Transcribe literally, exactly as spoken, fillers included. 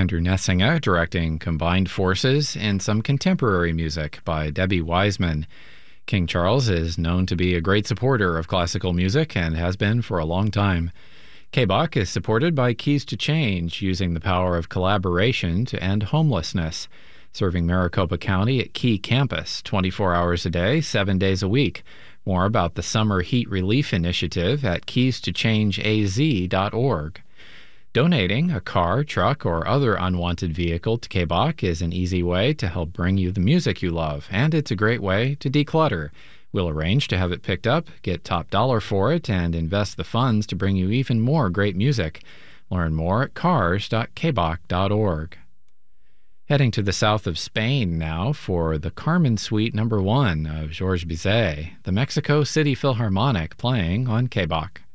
Andrew Nessinger, directing Combined Forces, and some contemporary music by Debbie Wiseman. King Charles is known to be a great supporter of classical music and has been for a long time. K B O C is supported by Keys to Change, using the power of collaboration to end homelessness, serving Maricopa County at Key Campus twenty-four hours a day, seven days a week. More about the Summer Heat Relief Initiative at keys to change a z dot org. Donating a car, truck, or other unwanted vehicle to K B O C is an easy way to help bring you the music you love, and it's a great way to declutter. We'll arrange to have it picked up, get top dollar for it, and invest the funds to bring you even more great music. Learn more at cars dot k b o c dot org. Heading to the south of Spain now for the Carmen Suite Number One of Georges Bizet, the Mexico City Philharmonic playing on K B O C.